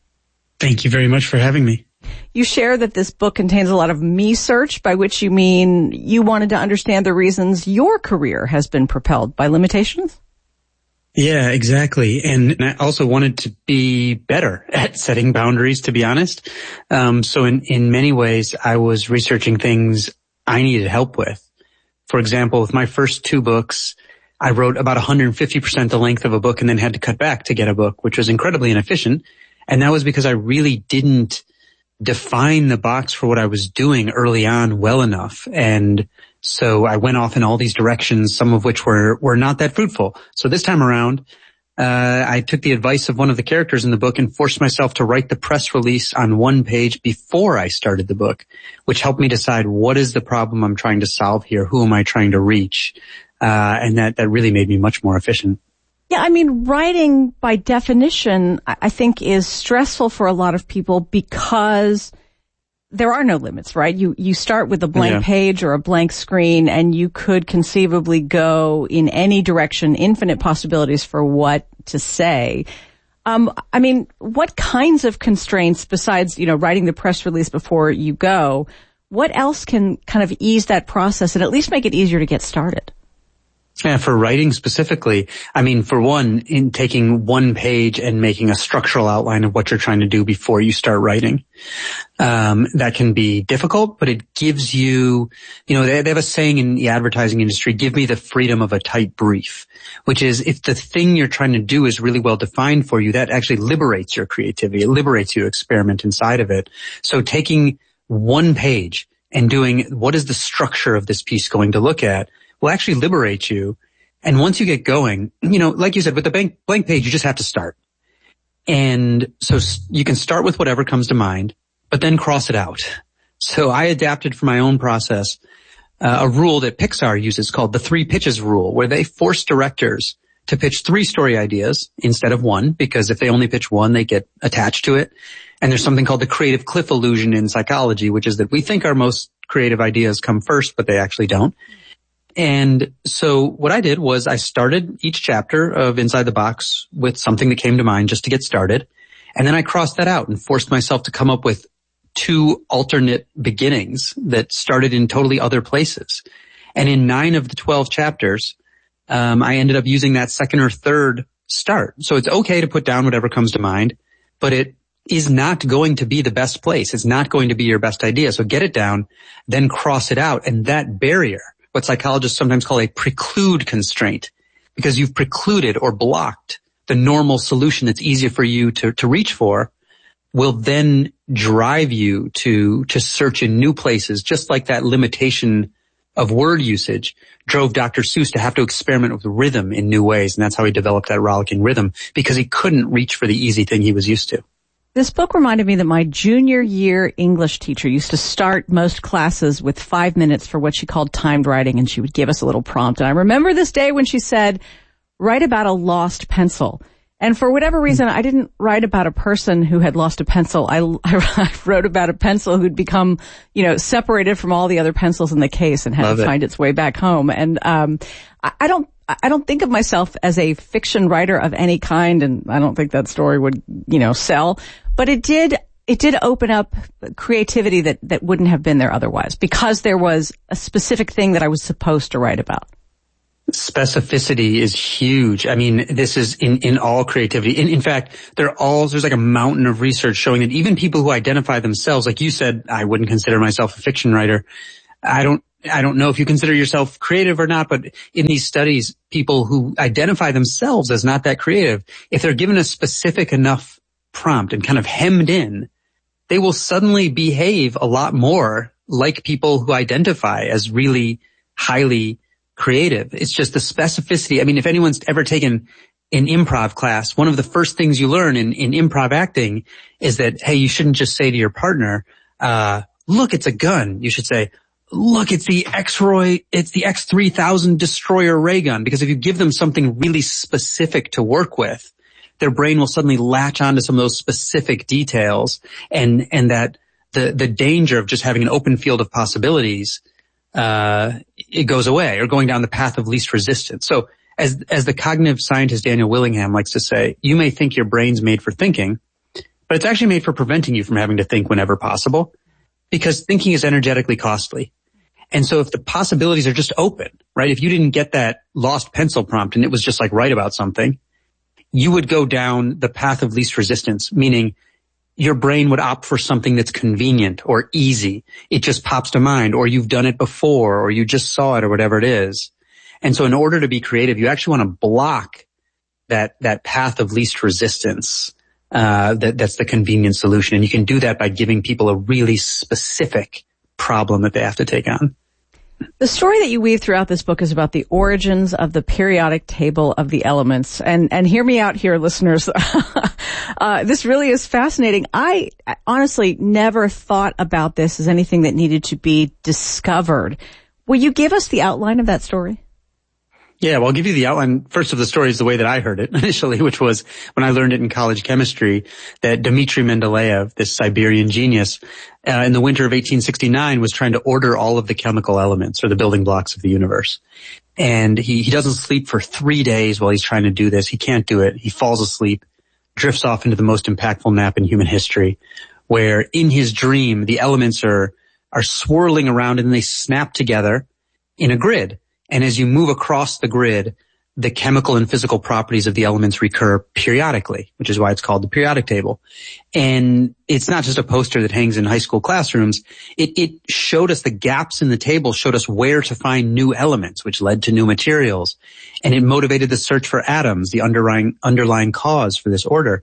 Thank you very much for having me. You share that this book contains a lot of me-search, by which you mean you wanted to understand the reasons your career has been propelled by limitations? Yeah, exactly. And I also wanted to be better at setting boundaries, to be honest. Um, so in, in many ways, I was researching things I needed help with. For example, with my first two books, I wrote about one hundred fifty percent the length of a book and then had to cut back to get a book, which was incredibly inefficient. And that was because I really didn't define the box for what I was doing early on well enough. And so I went off in all these directions, some of which were, were not that fruitful. So this time around, uh, I took the advice of one of the characters in the book and forced myself to write the press release on one page before I started the book, which helped me decide what is the problem I'm trying to solve here? Who am I trying to reach? Uh, and that, that really made me much more efficient. Yeah, I mean, writing by definition, I think, is stressful for a lot of people because there are no limits, right? You, you start with a blank yeah. page or a blank screen, and you could conceivably go in any direction, infinite possibilities for what to say. Um, I mean, what kinds of constraints besides, you know, writing the press release before you go, what else can kind of ease that process and at least make it easier to get started? Yeah, for writing specifically, I mean, for one, in taking one page and making a structural outline of what you're trying to do before you start writing, um, that can be difficult, but it gives you, you know, they, they have a saying in the advertising industry, give me the freedom of a tight brief, which is if the thing you're trying to do is really well defined for you, that actually liberates your creativity. It liberates you to experiment inside of it. So taking one page and doing what is the structure of this piece going to look at will actually liberate you. And once you get going, you know, like you said, with the blank, blank page, you just have to start. And so you can start with whatever comes to mind, but then cross it out. So I adapted for my own process uh, a rule that Pixar uses called the three pitches rule, where they force directors to pitch three story ideas instead of one, because if they only pitch one, they get attached to it. And there's something called the creative cliff illusion in psychology, which is that we think our most creative ideas come first, but they actually don't. And so what I did was I started each chapter of Inside the Box with something that came to mind just to get started. And then I crossed that out and forced myself to come up with two alternate beginnings that started in totally other places. And in nine of the twelve chapters, um, I ended up using that second or third start. So it's okay to put down whatever comes to mind, but it is not going to be the best place. It's not going to be your best idea. So get it down, then cross it out. And that barrier, what psychologists sometimes call a preclude constraint, because you've precluded or blocked the normal solution that's easier for you to, to reach for, will then drive you to, to search in new places, just like that limitation of word usage drove Doctor Seuss to have to experiment with rhythm in new ways. And that's how he developed that rollicking rhythm, because he couldn't reach for the easy thing he was used to. This book reminded me that my junior year English teacher used to start most classes with five minutes for what she called timed writing, and she would give us a little prompt. And I remember this day when she said, write about a lost pencil. And for whatever reason, I didn't write about a person who had lost a pencil. I, I wrote about a pencil who'd become, you know, separated from all the other pencils in the case and had Love to it. find its way back home. And, um, I, I don't, I don't think of myself as a fiction writer of any kind, and I don't think that story would, you know, sell. But it did, it did open up creativity that, that wouldn't have been there otherwise, because there was a specific thing that I was supposed to write about. Specificity is huge. I mean, this is in, in all creativity. In, in fact, there are all, there's like a mountain of research showing that even people who identify themselves, like you said, I wouldn't consider myself a fiction writer. I don't, I don't know if you consider yourself creative or not, but in these studies, people who identify themselves as not that creative, if they're given a specific enough prompt and kind of hemmed in, they will suddenly behave a lot more like people who identify as really highly creative. It's just the specificity. I mean, if anyone's ever taken an improv class, one of the first things you learn in, in improv acting is that, hey, you shouldn't just say to your partner, uh, look, it's a gun. You should say, look, it's the X-Roy, it's the X three thousand destroyer ray gun. Because if you give them something really specific to work with, their brain will suddenly latch onto some of those specific details, and, and that the, the danger of just having an open field of possibilities uh, it goes away, or going down the path of least resistance. So as, as the cognitive scientist Daniel Willingham likes to say, you may think your brain's made for thinking, but it's actually made for preventing you from having to think whenever possible, because thinking is energetically costly. And so if the possibilities are just open, right? If you didn't get that lost pencil prompt and it was just like write about something, you would go down the path of least resistance, meaning your brain would opt for something that's convenient or easy. It just pops to mind, or you've done it before, or you just saw it, or whatever it is. And so in order to be creative, you actually want to block that, that path of least resistance. Uh, that, that's the convenient solution. And you can do that by giving people a really specific problem that they have to take on. The story that you weave throughout this book is about the origins of the periodic table of the elements. And, and hear me out here, listeners. uh, this really is fascinating. I honestly never thought about this as anything that needed to be discovered. Will you give us the outline of that story? Yeah, well, I'll give you the outline first of the story is the way that I heard it initially, which was when I learned it in college chemistry, that Dmitry Mendeleev, this Siberian genius, uh, in the winter of eighteen sixty-nine was trying to order all of the chemical elements, or the building blocks of the universe. And he, he doesn't sleep for three days while he's trying to do this. He can't do it. He falls asleep, drifts off into the most impactful nap in human history, where in his dream, the elements are, are swirling around and they snap together in a grid. And as you move across the grid, the chemical and physical properties of the elements recur periodically, which is why it's called the periodic table. And it's not just a poster that hangs in high school classrooms. It, it showed us the gaps in the table, showed us where to find new elements, which led to new materials. And it motivated the search for atoms, the underlying, underlying cause for this order.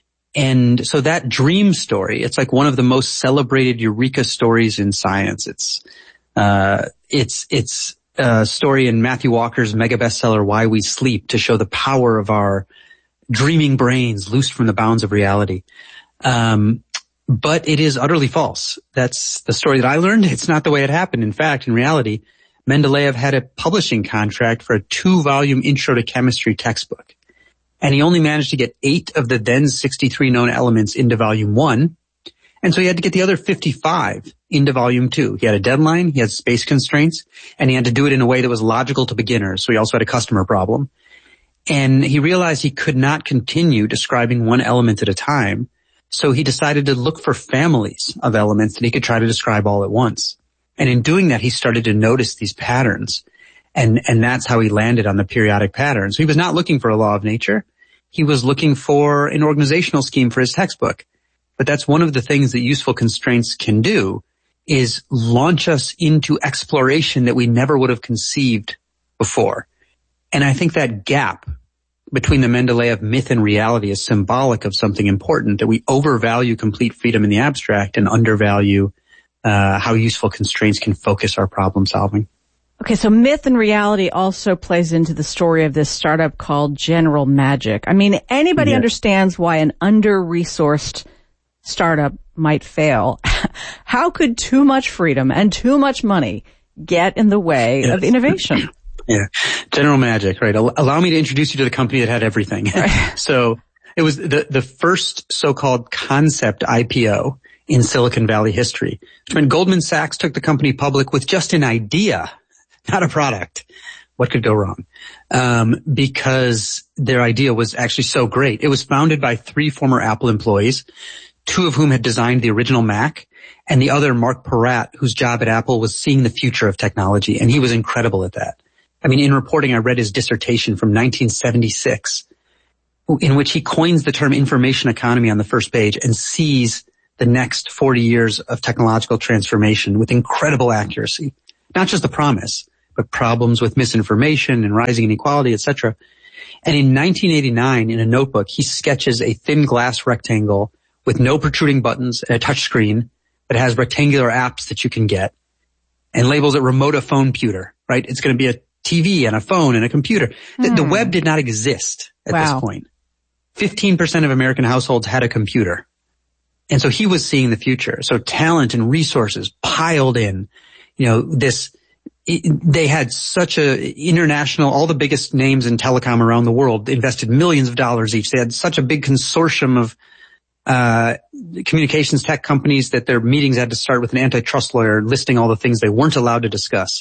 And so that dream story, it's like one of the most celebrated eureka stories in science. It's, uh, it's, it's, Uh, story in Matthew Walker's mega bestseller, Why We Sleep, to show the power of our dreaming brains loosed from the bounds of reality. Um, but it is utterly false. That's the story that I learned. It's not the way it happened. In fact, in reality, Mendeleev had a publishing contract for a two-volume Intro to Chemistry textbook. And he only managed to get eight of the then sixty-three known elements into volume one. And so he had to get the other fifty-five into volume two. He had a deadline, he had space constraints, and he had to do it in a way that was logical to beginners. So he also had a customer problem. And he realized he could not continue describing one element at a time. So he decided to look for families of elements that he could try to describe all at once. And in doing that, he started to notice these patterns. And, and that's how he landed on the periodic pattern. So he was not looking for a law of nature. He was looking for an organizational scheme for his textbook. But that's one of the things that useful constraints can do, is launch us into exploration that we never would have conceived before. And I think that gap between the Mendeleev myth and reality is symbolic of something important, that we overvalue complete freedom in the abstract and undervalue uh, how useful constraints can focus our problem solving. Okay, so myth and reality also plays into the story of this startup called General Magic. I mean, anybody yeah. understands why an under-resourced startup might fail. How could too much freedom and too much money get in the way yes. of innovation? Yeah. General Magic, right. Allow me to introduce you to the company that had everything. Right. So It was the, the first so-called concept I P O in Silicon Valley history. When Goldman Sachs took the company public with just an idea, not a product, what could go wrong? Um, because their idea was actually so great. It was founded by three former Apple employees, two of whom had designed the original Mac, and the other, Mark Peratt, whose job at Apple was seeing the future of technology, and he was incredible at that. I mean, in reporting, I read his dissertation from nineteen seventy-six, in which he coins the term information economy on the first page and sees the next forty years of technological transformation with incredible accuracy. Not just the promise, but problems with misinformation and rising inequality, et cetera. And in nineteen eighty-nine, in a notebook, he sketches a thin glass rectangle with no protruding buttons and a touch screen that has rectangular apps that you can get, and labels it remote a phone computer, right? It's going to be a T V and a phone and a computer. Hmm. The, the web did not exist at wow. this point. fifteen percent of American households had a computer. And so he was seeing the future. So talent and resources piled in. You know, this, it, they had such a international, all the biggest names in telecom around the world invested millions of dollars each. They had such a big consortium of uh communications tech companies that their meetings had to start with an antitrust lawyer listing all the things they weren't allowed to discuss.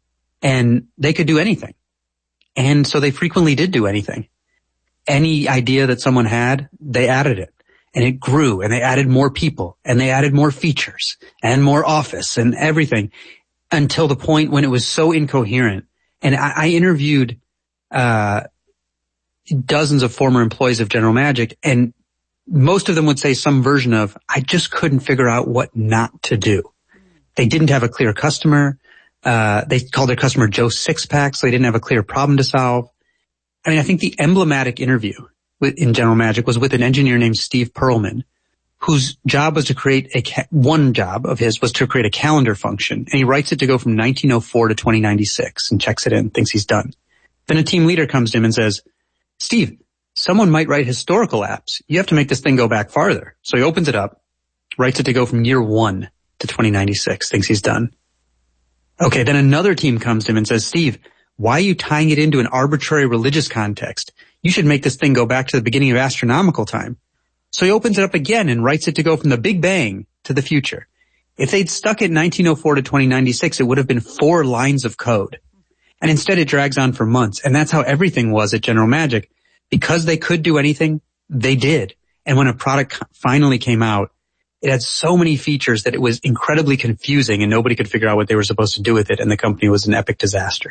And they could do anything. And so they frequently did do anything. Any idea that someone had, they added it. And it grew, and they added more people, and they added more features, and more office, and everything, until the point when it was so incoherent. And I, I interviewed uh dozens of former employees of General Magic, and most of them would say some version of, I just couldn't figure out what not to do. They didn't have a clear customer. Uh, they called their customer Joe Sixpack, so they didn't have a clear problem to solve. I mean, I think the emblematic interview with, in General Magic was with an engineer named Steve Perlman, whose job was to create a, ca- one job of his was to create a calendar function. And he writes it to go from nineteen oh four to twenty ninety-six and checks it in, thinks he's done. Then a team leader comes to him and says, Steve, someone might write historical apps. You have to make this thing go back farther. So he opens it up, writes it to go from year one to twenty ninety-six, thinks he's done. Okay, then another team comes to him and says, Steve, why are you tying it into an arbitrary religious context? You should make this thing go back to the beginning of astronomical time. So he opens it up again and writes it to go from the Big Bang to the future. If they'd stuck it nineteen oh four to twenty ninety-six, it would have been four lines of code. And instead it drags on for months. And that's how everything was at General Magic. Because they could do anything, they did. And when a product finally came out, it had so many features that it was incredibly confusing and nobody could figure out what they were supposed to do with it, and the company was an epic disaster.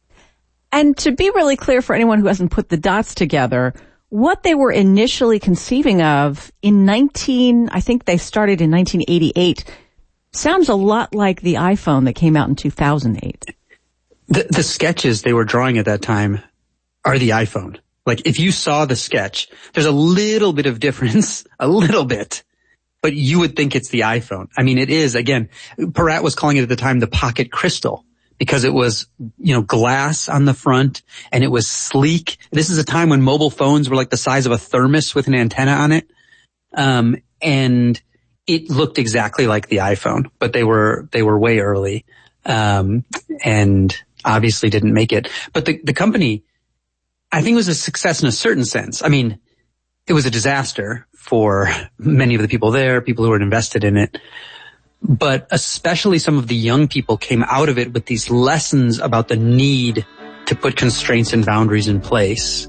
And to be really clear for anyone who hasn't put the dots together, what they were initially conceiving of in nineteen, I think they started in nineteen eighty-eight, sounds a lot like the iPhone that came out in two thousand eight. The, the sketches they were drawing at that time are the iPhone. Like, if you saw the sketch, there's a little bit of difference, a little bit, but you would think it's the iPhone. I mean, it is, again, Peratt was calling it at the time the Pocket Crystal, because it was, you know, glass on the front, and it was sleek. This is a time when mobile phones were like the size of a thermos with an antenna on it. Um, and it looked exactly like the iPhone, but they were, they were way early, um, and obviously didn't make it. But the, the company, I think, was a success in a certain sense. I mean, it was a disaster for many of the people there, people who were invested in it. But especially some of the young people came out of it with these lessons about the need to put constraints and boundaries in place,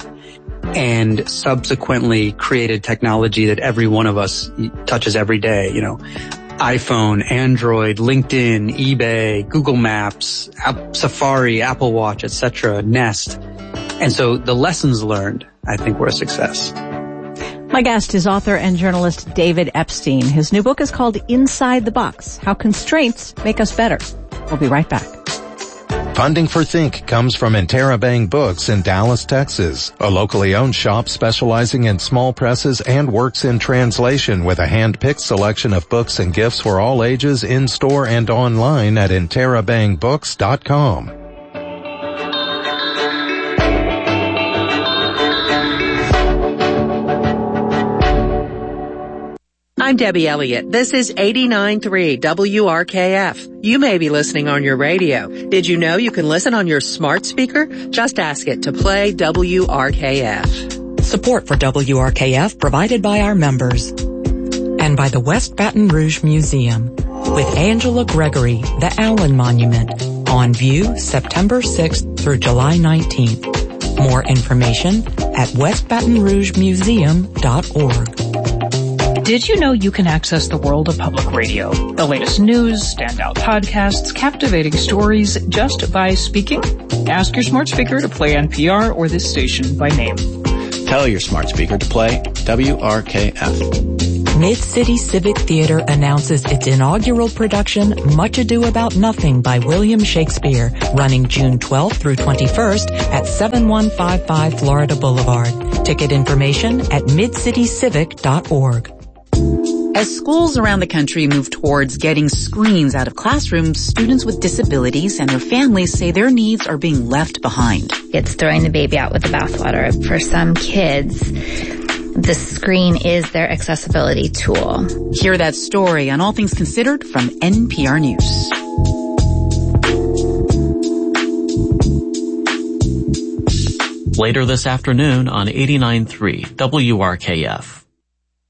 and subsequently created technology that every one of us touches every day. You know, iPhone, Android, LinkedIn, eBay, Google Maps, App, Safari, Apple Watch, et cetera, Nest. And so the lessons learned, I think, were a success. My guest is author and journalist David Epstein. His new book is called Inside the Box: How Constraints Make Us Better. We'll be right back. Funding for Think comes from Interabang Books in Dallas, Texas, a locally owned shop specializing in small presses and works in translation, with a hand-picked selection of books and gifts for all ages in-store and online at interabang books dot com. I'm Debbie Elliott. This is eighty-nine point three W R K F. You may be listening on your radio. Did you know you can listen on your smart speaker? Just ask it to play W R K F. Support for W R K F provided by our members. And by the West Baton Rouge Museum. With Angela Gregory, the Allen Monument. On view September sixth through July nineteenth. More information at west baton rouge museum dot org. Did you know you can access the world of public radio? The latest news, standout podcasts, captivating stories just by speaking? Ask your smart speaker to play N P R or this station by name. Tell your smart speaker to play W R K F. Mid-City Civic Theater announces its inaugural production, Much Ado About Nothing by William Shakespeare, running June twelfth through twenty-first at seven one five five Florida Boulevard. Ticket information at mid city civic dot org. As schools around the country move towards getting screens out of classrooms, students with disabilities and their families say their needs are being left behind. It's throwing the baby out with the bathwater. For some kids, the screen is their accessibility tool. Hear that story on All Things Considered from N P R News. Later this afternoon on eighty-nine point three W R K F.